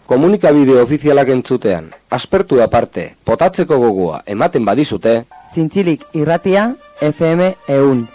Komunikabide ofizialak entzutean, aspertu aparte, potatzeko gogoa ematen badizute, Zintzilik irratia FM 100.